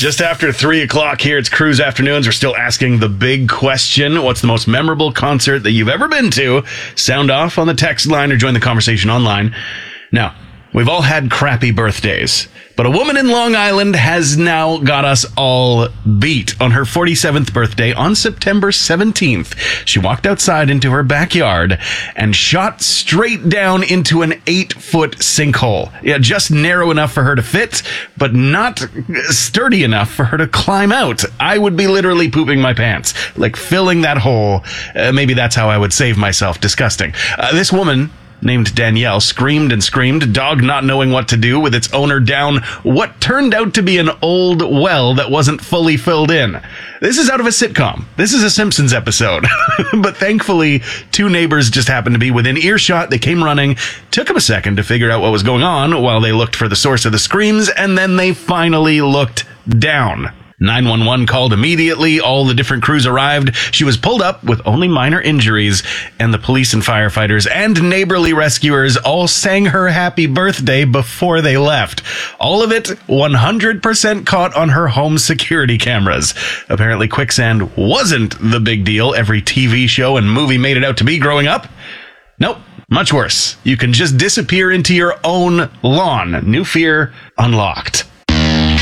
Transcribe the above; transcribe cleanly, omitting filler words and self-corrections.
Just after 3 o'clock here, it's Cruise Afternoons. We're still asking the big question. What's the most memorable concert that you've ever been to? Sound off on the text line or join the conversation online. Now, we've all had crappy birthdays, but a woman in Long Island has now got us all beat. On her 47th birthday, on September 17th, she walked outside into her backyard and shot straight down into an 8-foot sinkhole. Yeah, just narrow enough for her to fit, but not sturdy enough for her to climb out. I would be literally pooping my pants, like filling that hole. Maybe that's how I would save myself. Disgusting. This woman, named Danielle, screamed and screamed, dog not knowing what to do with its owner down what turned out to be an old well that wasn't fully filled in. This is out of a sitcom. This is a Simpsons episode. But thankfully, two neighbors just happened to be within earshot. They came running, took them a second to figure out what was going on while they looked for the source of the screams, and then they finally looked down. 911 called immediately. All the different crews arrived. She was pulled up with only minor injuries, and the police and firefighters and neighborly rescuers all sang her happy birthday before they left. All of it 100% caught on her home security cameras. Apparently quicksand wasn't the big deal every TV show and movie made it out to be growing up. Nope, much worse. You can just disappear into your own lawn. New fear unlocked.